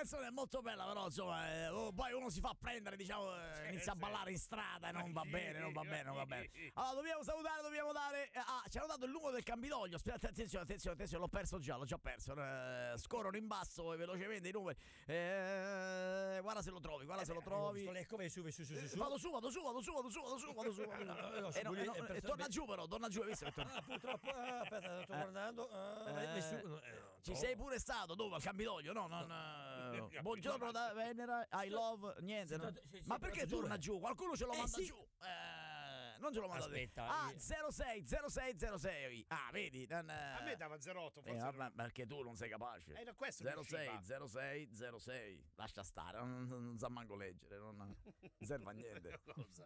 canzone è molto bella, però insomma, poi uno si fa prendere, diciamo, inizia a ballare in strada e non va bene. Allora, dobbiamo salutare, dobbiamo dare. Ci hanno dato il numero del Campidoglio. Aspetta, attenzione, l'ho perso già, l'ho già perso. Scorrono in basso velocemente i numeri. Guarda se lo trovi, Come su. Vado su. Torna giù, però, hai visto che torna? Purtroppo, aspetta, sto guardando. Ci sei pure stato dove? Al Campidoglio? No, buongiorno da Venera, I love, niente. No. Ma perché torna giù? Qualcuno ce lo manda giù. Non ce lo manda. Aspetta. 06. Vedi? A me dava 08, forse. Ma perché tu non sei capace. Da questo 06. Lascia stare, non sa manco leggere, non serve a niente.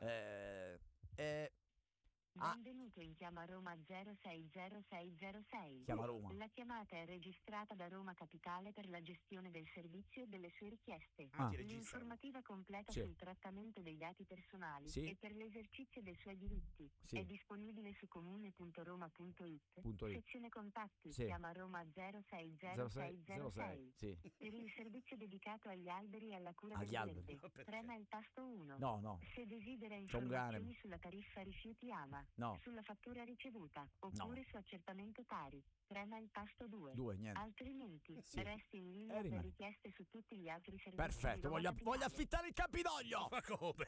Benvenuto in chiama Roma 060606. Chiama Roma. La chiamata è registrata da Roma Capitale per la gestione del servizio e delle sue richieste. L'informativa completa sul trattamento dei dati personali e per l'esercizio dei suoi diritti è disponibile su comune.roma.it. Sezione contatti, chiama Roma 060606. Per il servizio dedicato agli alberi e alla cura del verde, prema il tasto 1. No. Se desidera informazioni sulla tariffa rifiuti AMA, sulla fattura ricevuta oppure su accertamento Tari, prema il tasto 2. Altrimenti resti in linea per richieste su tutti gli altri servizi. Perfetto, voglio affittare il Campidoglio. Ma come?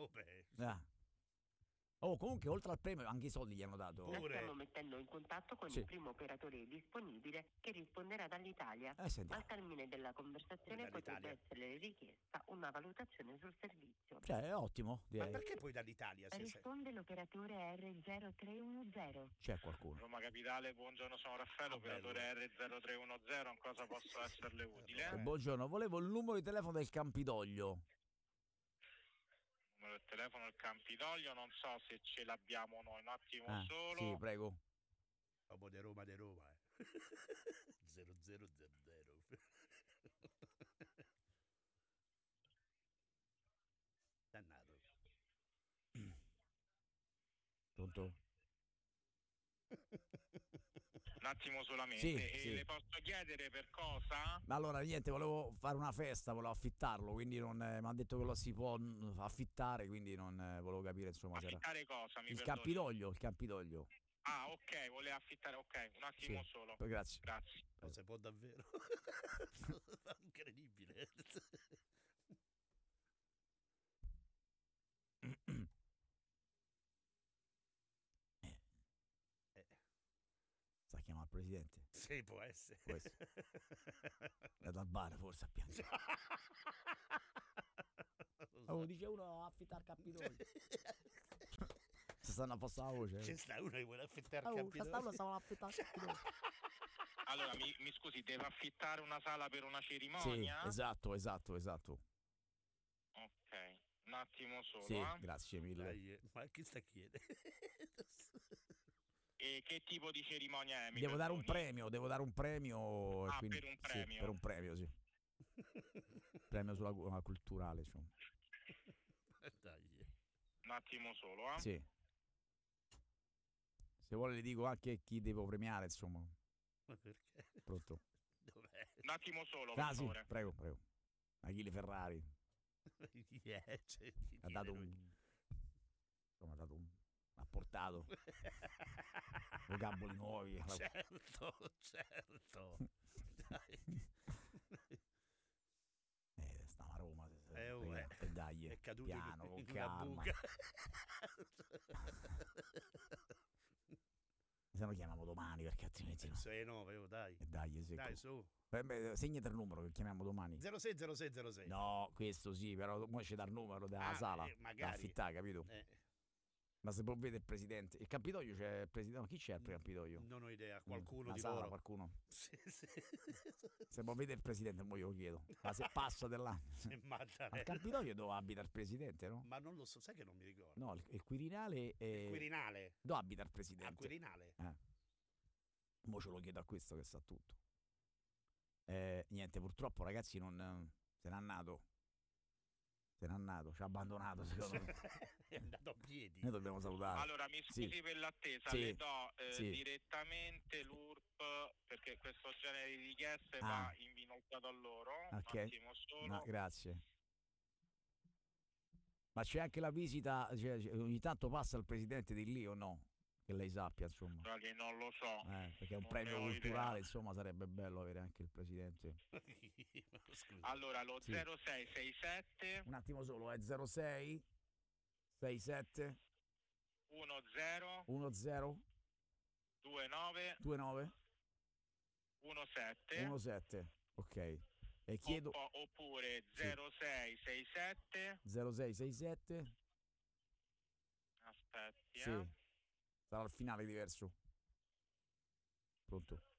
Comunque, oltre al premio, anche i soldi gli hanno dato. La stiamo mettendo in contatto con il primo operatore disponibile che risponderà dall'Italia. Al termine della conversazione potrebbe essere richiesta una valutazione sul servizio. È ottimo. Ma perché poi dall'Italia? Risponde l'operatore R0310. C'è qualcuno? Roma Capitale, buongiorno, sono Raffaello, operatore R0310. In cosa posso esserle utile? Buongiorno, volevo il numero di telefono del Campidoglio. Numero del telefono del Campidoglio, non so se ce l'abbiamo noi, un attimo solo. Sì, prego. Uomo di Roma 0000. Dannato. Pronto? Un attimo solamente. Sì. Le posso chiedere per cosa? Ma allora niente, volevo fare una festa, volevo affittarlo, quindi non mi ha detto che lo si può affittare, quindi non volevo capire, insomma, affittare cosa? Il Campidoglio. Ah, ok, voleva affittare, ok, un attimo solo. Grazie. Non si può davvero. Incredibile. Sta chiamando il presidente? Sì, può essere. È dal bar, forse a piangere. Dice uno affittare il Campidoglio. Si stanno affossando la voce. C'è sta uno che vuole affittare il Campidoglio. Stavano affittare il Campidoglio. Allora, mi scusi, deve affittare una sala per una cerimonia? Sì, esatto. Ok, un attimo solo. Sì, grazie mille. Dai, ma chi sta chiedendo? E che tipo di cerimonia è? Devo dare un premio. Per un premio? Sì, per un premio, sì. Premio sulla culturale, insomma. Dai. Un attimo solo, Sì. Se vuole le dico anche chi devo premiare, insomma. Ma perché? Pronto? Dov'è? Un attimo solo, per favore. Sì, prego. Achille Ferrari. Ha dato ha portato vocaboli nuovi. Certo. Stiamo a Roma. Dai, è caduto piano, con in calma. buca. Se no chiamiamo domani, perché altrimenti no. Dai. Dai, su. Segnate il numero che chiamiamo domani. 060606. No, questo sì, però mo c'è dal numero della sala da affittare, capito? Ma se può vedere il presidente. Il Campidoglio c'è il presidente. Ma chi c'è al Campidoglio? Non ho idea, qualcuno di sala, loro. Qualcuno? Sì. Se può vedere il presidente, mo glielo chiedo. Ma se passa dell'anno. Al Campidoglio dove abita il presidente, no? Ma non lo so, sai che non mi ricordo. No, il Quirinale Il Quirinale? dove abita il presidente? Al Quirinale? Mo ce lo chiedo a questo che sa tutto. Niente, purtroppo ragazzi non se n'è andato. Ci ha abbandonato, secondo me. È andato a piedi. Noi dobbiamo salutare. Allora, mi scusi per l'attesa, le do direttamente l'URP, perché questo genere di richieste va in dato a loro. Ok. Un attimo solo. No, grazie. Ma c'è anche la visita, cioè, ogni tanto passa il presidente di lì o no? Che lei sappia, insomma. Che non lo so. Perché è un Non premio ne ho culturale, idea. insomma, sarebbe bello avere anche il presidente. Allora, lo Sì. 0667 Un attimo solo, è 06 67 10 10 29 29 17 17. Ok. E chiedo oppure Sì. 0667 0667. aspetti, Sì. Sarà il finale diverso. Pronto?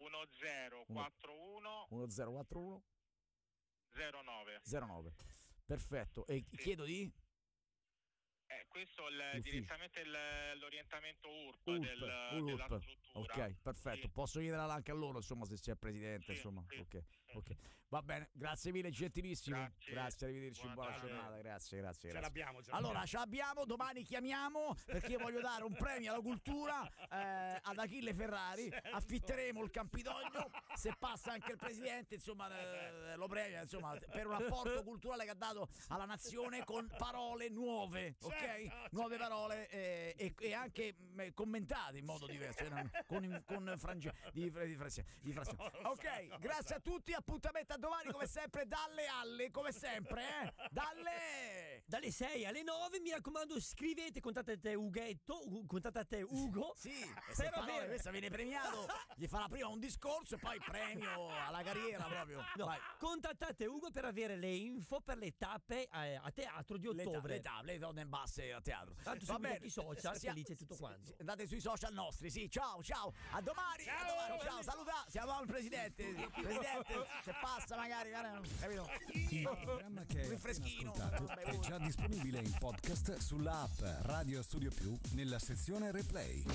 1041 1041 09. 09. Perfetto. E chiedo di Questo è L'ufficio. direttamente l'orientamento URP, URP, della URP. struttura. Ok, perfetto. Sì. Posso chiederla anche a loro, insomma, se c'è presidente, Sì, insomma. sì, Ok. sì. Ok. Va bene, grazie mille, gentilissimo. Grazie. Arrivederci, buona Buona giornata. Grazie. Ce l'abbiamo. Allora, ce l'abbiamo, domani chiamiamo perché voglio dare un premio alla cultura ad Achille Ferrari. Certo. Affitteremo il Campidoglio, se passa anche il presidente, insomma, lo premia, insomma, per un apporto culturale che ha dato alla nazione con parole nuove, ok? Certo. Nuove parole e anche commentate in modo diverso, con di frazione. Ok, grazie a tutti, appuntamento a domani come sempre dalle alle, come sempre, dalle 6 alle 9, mi raccomando, scrivete, contattate Ugo. Sì, se Per avere- questa viene premiato, gli farà prima un discorso e poi premio alla carriera proprio. No, Vai. contattate Ugo per avere le info per le tappe a teatro di ottobre. Le donne basse a teatro. Tanto Va seguite bene. i social, Sì, che lì c'è tutto quanto. Andate sui social nostri, sì. Ciao. A domani. Ciao. Saluta. Siamo al presidente. Presidente, se passa magari, capito? Il programma che hai Rinfreschino. ascoltato è già disponibile in podcast sulla app Radio Studio Più nella sezione replay.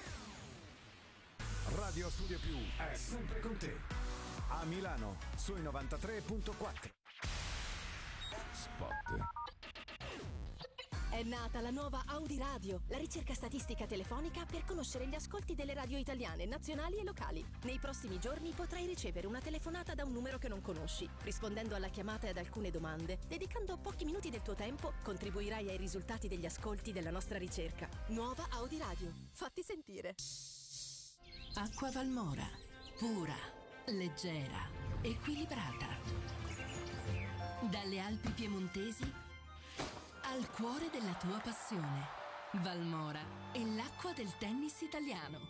Radio Studio Più è sempre con te. A Milano sui 93.4. Spot. È nata la nuova Audi Radio, la ricerca statistica telefonica per conoscere gli ascolti delle radio italiane, nazionali e locali. Nei prossimi giorni potrai ricevere una telefonata da un numero che non conosci. Rispondendo alla chiamata e ad alcune domande, dedicando pochi minuti del tuo tempo, contribuirai ai risultati degli ascolti della nostra ricerca. Nuova Audi Radio. Fatti sentire. Acqua Valmora, pura, leggera, equilibrata. Dalle Alpi piemontesi al cuore della tua passione. Valmora è l'acqua del tennis italiano.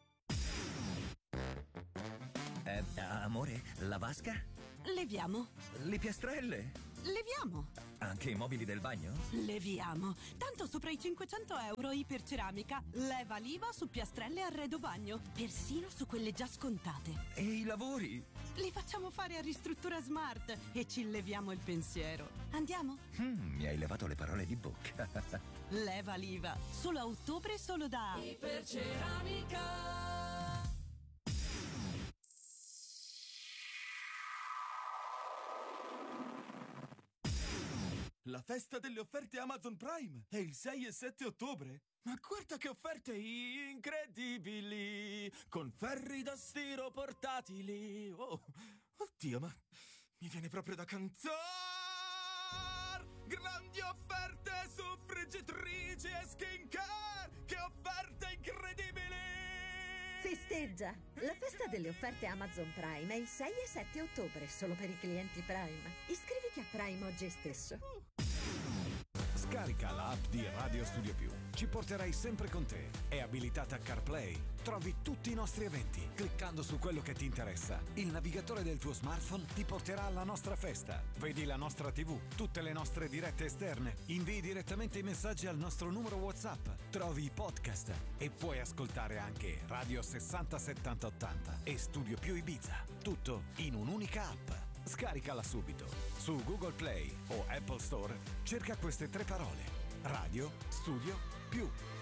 Amore, la vasca? Leviamo. Le piastrelle? Leviamo. Anche i mobili del bagno? Leviamo. Tanto sopra i 500 euro iperceramica. Leva l'IVA su piastrelle e arredo bagno. Persino su quelle già scontate. E i lavori? Li facciamo fare a Ristruttura Smart e ci leviamo il pensiero. Andiamo? Mi hai levato le parole di bocca. Leva l'IVA. Solo a ottobre, solo da Iperceramica. La festa delle offerte Amazon Prime è il 6 e 7 ottobre. Ma guarda che offerte incredibili! Con ferri da stiro portatili. Oh, oddio, ma mi viene proprio da cantare! Grandi offerte su friggitrici e skincare! Che offerte incredibili! Festeggia! La festa delle offerte Amazon Prime è il 6 e 7 ottobre, solo per i clienti Prime. Iscriviti a Prime oggi stesso. Scarica l'app di Radio Studio Più. Ci porterai sempre con te. È abilitata a CarPlay. Trovi tutti i nostri eventi. Cliccando su quello che ti interessa, il navigatore del tuo smartphone ti porterà alla nostra festa. Vedi la nostra TV, tutte le nostre dirette esterne. Invii direttamente i messaggi al nostro numero WhatsApp. Trovi i podcast e puoi ascoltare anche Radio 60-70-80 e Studio Più Ibiza. Tutto in un'unica app. Scaricala subito. Su Google Play o Apple Store cerca queste 3 parole: Radio Studio Più.